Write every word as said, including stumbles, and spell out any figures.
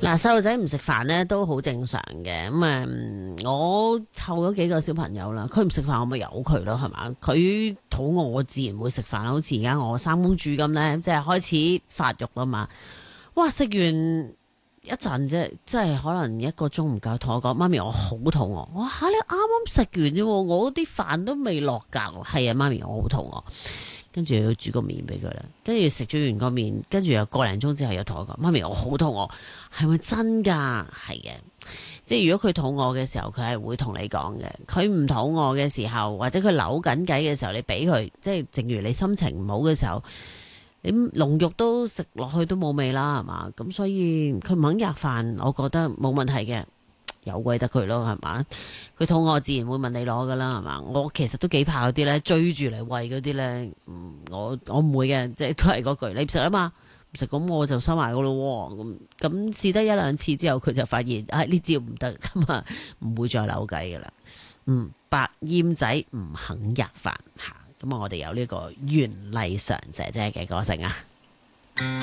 嗱，細路仔唔食飯咧都好正常嘅。咁、嗯、誒，我湊咗幾個小朋友啦，佢唔食飯我咪由佢咯，係嘛？佢肚餓我自然會食飯，好似而家我三公主咁咧，即係開始發育啦嘛。哇！食完一陣啫，即係可能一個鐘唔夠，同我講媽咪我好肚餓。哇！你啱啱食完啫喎，我啲飯都未落格。係啊，媽咪我好肚餓。跟住要煮個麵俾佢啦，跟住食咗完個麵，跟住又個零鐘之後又同我講媽咪我好肚餓，係咪真㗎？係嘅，即係如果佢肚餓嘅時候，佢係會同你講嘅。佢唔肚餓嘅時候，或者佢扭緊計嘅時候，你俾佢，即係正如你心情唔好嘅時候，你龍肉都食落去都冇味啦，係嘛？咁所以佢唔肯吔飯，我覺得冇問題嘅。有鬼得佢咯，係嘛？佢肚餓自然會問你攞噶啦，係嘛？我其實都幾怕嗰啲咧，追住嚟餵嗰啲咧，我我唔會嘅，即係都係嗰句，你唔食啊嘛，唔食咁我就收埋噶咯。咁咁試得一兩次之後，佢就發現啊呢招唔得，咁啊唔會再扭計噶啦。嗯，白燕仔唔肯吔飯吓，咁啊我哋有呢個袁麗嫦姐姐嘅歌聲啊。